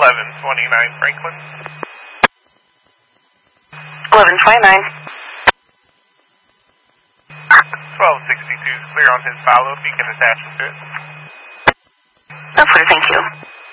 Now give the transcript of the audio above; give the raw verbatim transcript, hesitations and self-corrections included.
eleven twenty-nine Franklin. eleven twenty-nine. twelve sixty-two is clear on his follow-up. You can attach it to it. That's clear, thank you.